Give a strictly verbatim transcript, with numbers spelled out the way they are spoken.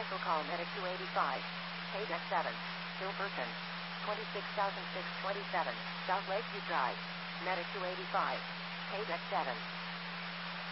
Vehicle call Medic two eighty-five. Paid at seven. Still person. twenty-six thousand six hundred twenty-seven. South Lakeview Drive. Medic two eighty-five. Paid at seven.